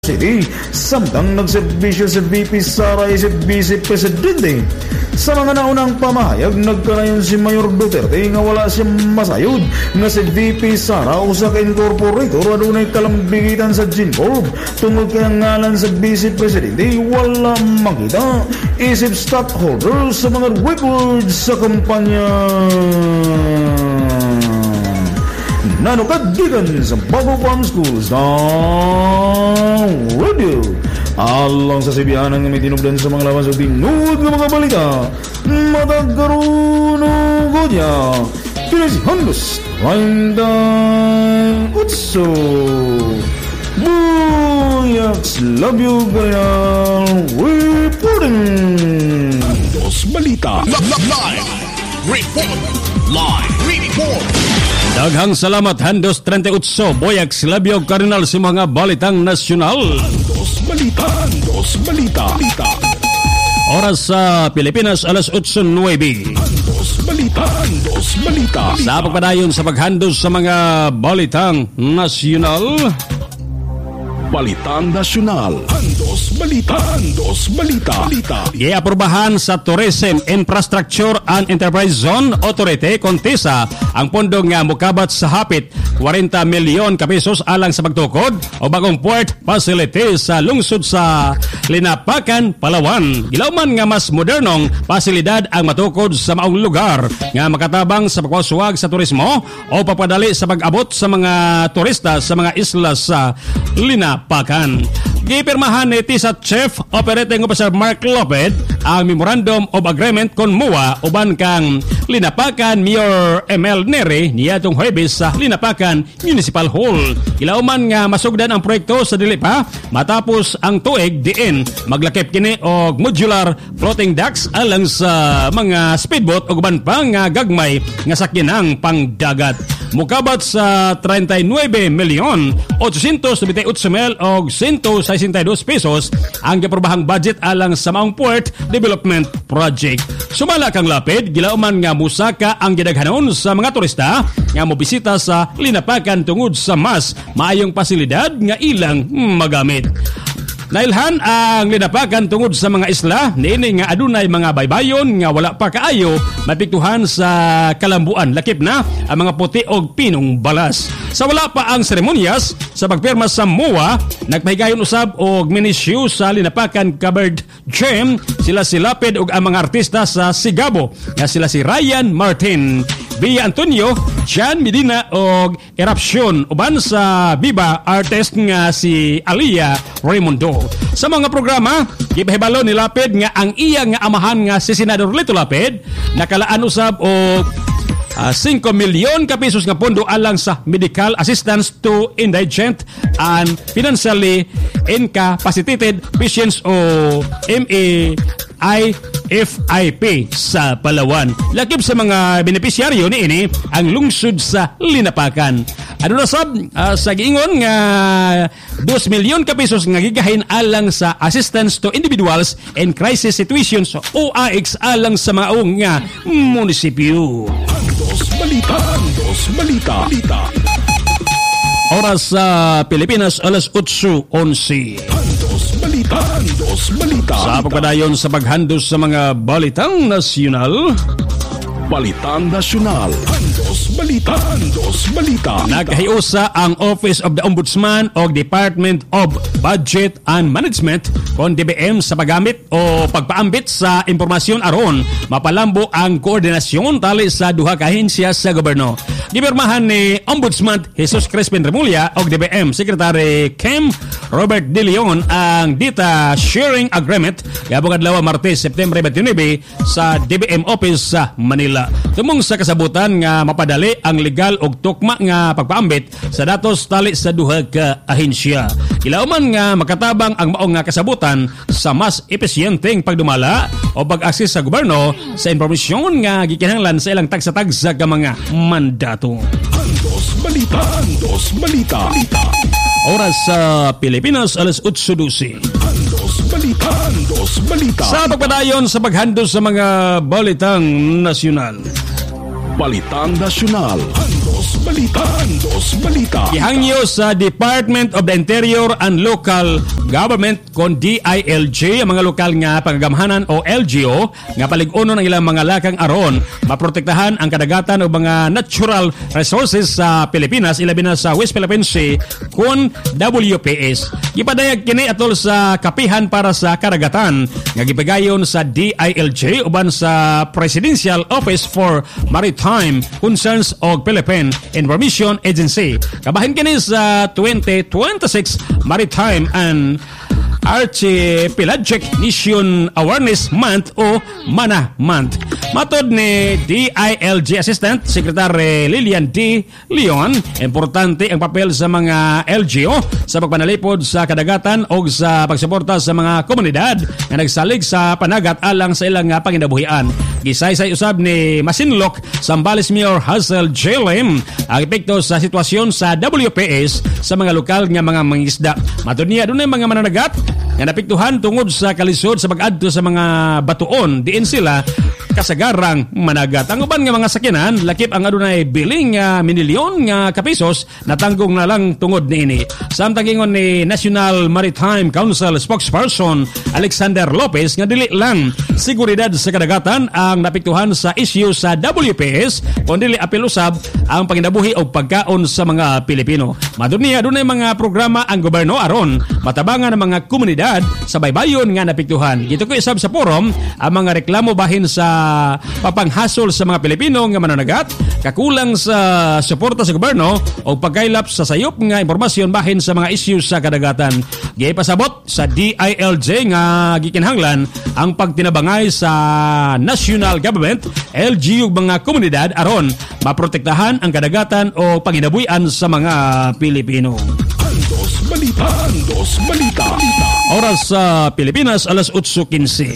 City, samtang nagserbisyo si VP Sara isip Vice Presidente. Sa mga naunang pamahayag, nagkanayon si Mayor Duterte nga wala siya masayod nga si VP Sara usa ka incorporator adunay kalambigitan sa GenCorp tungod kay ang ngalan sa Vice Presidente wala makita isip stockholder sa mga records sa kampanya. Nanukadigan sa Bago Farm Schools ng radio. Alang sa sibihan ng may tinubdan sa mga laban sa tingod ng mga balita. Matagkaruno niya. Pinasihandos. Rindang Utso. Buyaks Labyo Gayang reporting. Dos Balita. Live report. Live report. Daghang salamat Handos 38 Boyak Silabyo Cardinal sa mga balitang nasyonal. Handos Balita. Handos Balita. Oras sa Pilipinas alas 8:09. Handos Balita. Handos Balita. Sa pagpadayon sa paghandos sa mga balitang nasyonal. Balitang Nasyonal. Handos Balita. Handos Balita. Iaprubahan sa Tourism Infrastructure and Enterprise Zone Authority Contesa ang pondo nga mukabat sa hapit 40 milyon ka pesos alang sa pagtukod o bagong port facility sa lungsod sa Linapacan, Palawan. Gilauman nga mas modernong pasilidad ang matukod sa maong lugar nga makatabang sa pagwaswag sa turismo o papadali sa pag-abot sa mga turista sa mga isla sa Linapacan. Gipirmahan ni TISA Chief Operating Officer Mark Lopez ang Memorandum of Agreement kon MOA uban kang Linapacan Mayor ML Neri niadtong Huwebes sa Linapacan Municipal Hall. Ilauman nga masugdan ang proyekto sa dili pa matapos ang tuig diin maglakip kini og modular floating docks alang sa mga speedboat ug uban pa nga gagmay nga sakyanang pangdagat. Mukabat sa 39,898,162 pesos ang giprobahang budget alang sa maong port development project. Sumala kang lapid, gilauman nga musaka ang gidaghanon sa mga turista nga mobisita sa Linapacan tungod sa mas maayong pasilidad nga ilang magamit. Nailhan ang Linapacan tungod sa mga isla niini nga adunay mga baybayon nga wala pa kaayo mapiktuhan sa kalambuan lakip na ang mga puti og pinong balas. Sa wala pa ang seremonyas sa pagpirma sa MOA, nagpahigayon usab og minisyu sa Linapacan Covered Gem sila si Lapid og ang mga artista sa Sigabo nga sila si Ryan Martin, Villa Antonio, Jan Medina og Eruption uban sa Viva artist nga si Alia Raimundo. Sa mga programa, gipahibalo ni Lapid nga ang iya nga amahan nga si Senador Lito Lapid nakalaan usab og 5 milyon ka pesos nga pondo alang sa medical assistance to indigent and financially incapacitated patients o MAIFIP sa Palawan. Lakip sa mga benepisyaryo niini ang lungsod sa Linapacan. Ano na sab sa giingon nga 2 milyon ka pesos nga gigahin alang sa assistance to individuals in crisis situations o AX alang sa mga nga munisipyo. Handos Balita. Handos Balita. Oras sa Pilipinas alas 8:11. Handos Balita. Handos Balita. Sa pagpadayon sa paghandos sa mga balitang nasyonal. Balitang Nasyonal. Handos Balita. Handos Balita. Nagkahiusa ang Office of the Ombudsman o Department of Budget and Management kon DBM sa paggamit o pagpaambit sa impormasyon aron mapalambo ang koordinasyon tali sa duha ka ahensya sa gobyerno. Gipirmahan ni Ombudsman Jesus Crispin Remulla o DBM Secretary Kim Robert De Leon ang Data Sharing Agreement gabong adlaw Martes, September 29 sa DBM Office sa Manila. Tumong sa kasabutan nga mapadali ang legal og tukma nga pagpaambit sa datos tali sa duha ka ahensya. Ilauman nga makatabang ang maong nga kasabutan sa mas epesyenteng pagdumala o pag-akses sa gobyerno sa impormasyon nga gikinahanglan sa ilang tagsa-tagsa ka mga mandato. Handos Balita. Handos Balita. Oras sa Pilipinas alas 8:12. Handos Balita. Handos Balita. Sa pagpadayon sa paghandos sa mga balitang nasyonal. Balitang Nasyonal. Handos Balita. Gihangyo sa Department of the Interior and Local Government kon DILG ang mga lokal nga pagagamhanan o LGU nga palig-uno ng ilang mga lakang aron maprotektahan ang kadagatan o mga natural resources sa Pilipinas ilabi na sa West Philippine Sea kon WPS. Gipadayag kini atol sa kapihan para sa kadagatan nga gipagayon sa DILG uban sa Presidential Office for Maritime Concerns o Philippine Information Agency. Kabahin kini sa 2026 Maritime and Archipelagic Mission Awareness Month o MANA Month. Matod ni DILG Assistant Secretary Lilian D. Leon, importante ang papel sa mga LGU sa pagpanalipod sa kadagatan o sa pagsuporta sa mga komunidad na nagsalig sa panagat alang sa ilang panginabuhian. Gisaysay usab ni Masinloc Zambales Mayor Hazel J. Lim ang epekto sa sitwasyon sa WPS sa mga lokal nga mga mangingisda. Matod niya dunay mga mananagat nga napiktuhan tungod sa kalisod sa pag-adto sa mga batuon diin sila kasagarang managat. Ang uban nga mga sakyanan lakip ang adunay biling minilyon nga kapisos natanggong na lang tungod niini. Samtang ingon ni National Maritime Council spokesperson Alexander Lopez nga dili lang seguridad sa kadagatan ang napiktuhan sa issue sa WPS kundi apil usab ang panginabuhi o pagkaon sa mga Pilipino. Maduni adunay mga programa ang gobyerno aron matabangan ang mga komunidad sa baybayon nga napiktuhan. Gito ko isab sa forum ang mga reklamo bahin sa papanghasol sa mga Pilipino nga mananagat, kakulang sa suporta sa gobyerno o pagkailap sa sayop nga impormasyon bahin sa mga issues sa kadagatan. Gipasabot sa DILG nga gikinahanglan ang pagtinabangay sa national government, LGU mga komunidad aron maprotektahan ang kadagatan o panginabuhian sa mga Pilipino. Andos Balita. Oras sa Pilipinas, alas 8:15.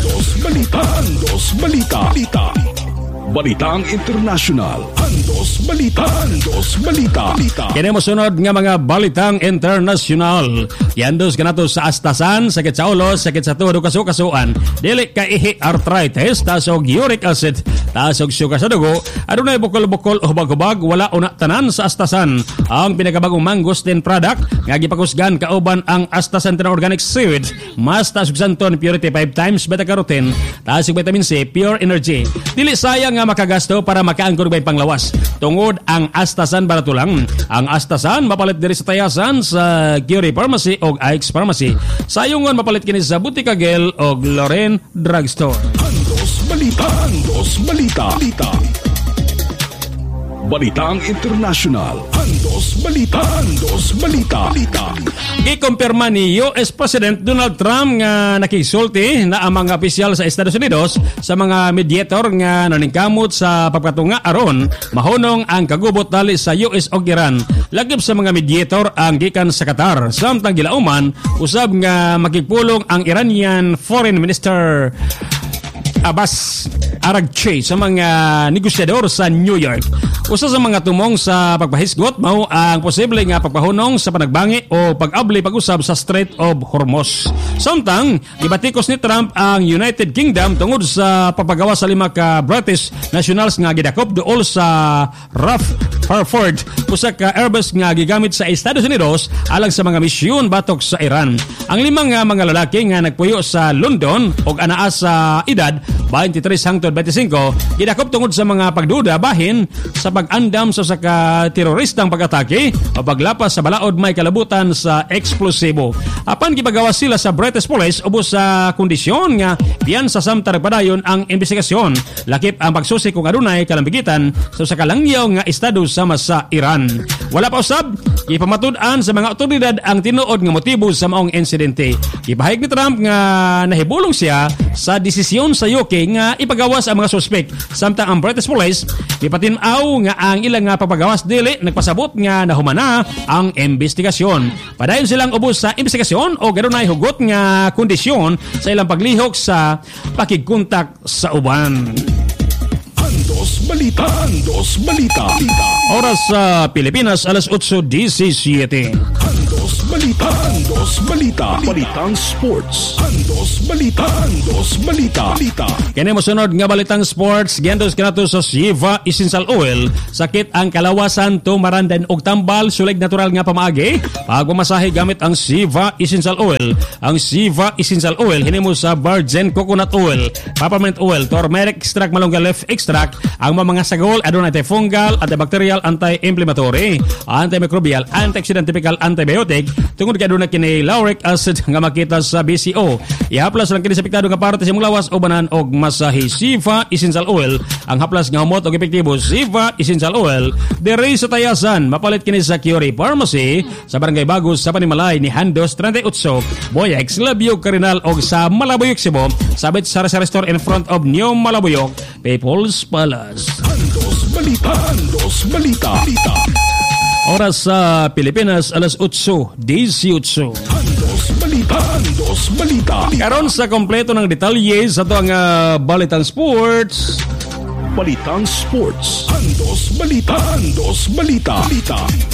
Andos Balita. Balitang International. Andos Balita. Kini mo sunod nga mga balitang internasyonal. Yandos kanato sa astasan, sakit sa ulo, sakit sa tuhod o kasukasuan, dili ka ihi arthritis, tasog uric acid, tasog sugar sa dugo, adunay bukol-bukol o hubag-hubag, wala una tanan sa astasan. Ang pinakabagong mangosteen product nga gipakusgan kauban ang astasan organic seaweed, mas tasog santon purity 5 times beta-carotene, tasog vitamin C, pure energy. Dili sayang nga makagasto para makaangkor bay panglawas. Tungod ang astasan barato lang. Ang astasan mapalit diri sa tayasan sa Curie Pharmacy o Ike's Pharmacy. Sayungon mapalit kini sa Butika Gel o Loren Drugstore. Andos Balita. Balitang International. Andos Balita. Ikumpirma ni US President Donald Trump nga nakisulti na ang mga opisyal sa Estados Unidos sa mga mediator nga naningkamot sa pagkatunga aron mahunong ang kagubot dali sa US o Iran. Lagip sa mga mediator ang gikan sa Qatar. Samtang gilauman, usab nga makipulong ang Iranian Foreign Minister Abbas Araghchi sa mga negosyador sa New York. Usa sa mga tumong sa pagpahisgot mao ang posible nga pagpahunong sa panagbangi o pag-abli pag-usab sa Strait of Hormuz. Samtang gibatikos ni Trump ang United Kingdom tungod sa pagpagawa sa 5 ka British nationals nga gidakop duol sa Rutherford, usa ka Airbus nga gigamit sa Estados Unidos alang sa mga misyon batok sa Iran. Ang 5 nga mga lalaki nga nagpuyo sa London og anaa sa edad 23 hangtod 25 gidakop tungod sa mga pagduda bahin sa pag-andam sa saka teroristang pag-atake o paglapas sa balaod may kalabutan sa eksplosibo. Apan gipagawa sila sa British Police ubos sa kondisyon nga biyan sa samtar padayon ang investigasyon. Lakip ang pagsusi kung adunay kalambigitan sa sakalangyaw nga estado sama sa Iran. Wala pa usab ipamatud-an sa mga otoridad ang tinuod nga motibo sa maong insidente. Gipahayag ni Trump nga nahibulong siya sa desisyon sa UK nga ipagawas ang mga suspek. Samtang ang British Police ipatinaw nga ang ilang nga pagpagawas dili nagpasabot nga nahumana ang investigasyon. Padayon silang ubos sa investigasyon o gadunay hugot nga kondisyon sa ilang paglihok sa pakigkontak sa uban. Andos Balita. Oras sa Pilipinas, alas 8:17. Andos Balita. Balita. Andos Balita. Balitang Sports. Andos Balita. Andos Balita. Kini mo sunod nga balitang sports, giandos kanato sa Siva Essential Oil. Sakit ang kalawasan, tumarandan og tambal, sulig natural nga pamaagi. Pagmamasahe gamit ang Siva Essential Oil. Ang Siva Essential Oil hinimo sa virgin coconut oil, peppermint oil, turmeric extract, malunggay leaf extract. Ang mga sagol adunay antifungal, antibacterial, anti-inflammatory, antimicrobial, antioxidant, typical antibiotic. Tungod kay adunay kini lauric acid nga makita sa BCO. Ihaplas lang kini sa apektado nga parte sa imong lawas o banan og masahi. Siva Essential Oil ang haplas nga humot og epektibo. Siva Essential Oil diri sa Tayasan, mapalit kini sa Curie Pharmacy sa Barangay Bagos sa Panimalay ni Handos 38 Boyex, Labiog, Carinal og sa Malabuyok, Cebu. Sabit sa Restaurant in front of New Malabuyok, People's Palace. Andos Balita. Andos Balita. Oras sa Pilipinas, alas 8:18. Andos Balita. Andos Balita. Karon sa kompleto ng detalye sa ito ang Balitang Sports. Balitang Sports. Andos Balita. Andos Balita.